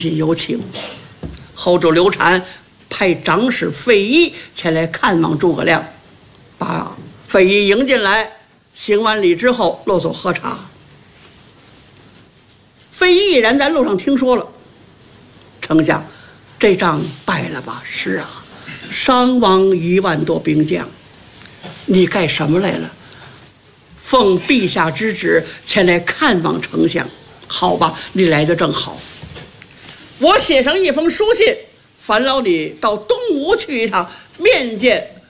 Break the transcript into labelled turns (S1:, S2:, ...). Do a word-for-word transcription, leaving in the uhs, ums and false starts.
S1: 有请。后主刘禅派长史费祎前来看望诸葛亮，把费祎迎进来，行完礼之后落座喝茶。费祎毅然在路上听说了，丞相，这仗败了吧？是啊，伤亡一万多兵将。你干什么来了？奉陛下之旨前来看望丞相。好吧，你来的正好。我写上一封书信，烦劳你到东吴去一趟，面见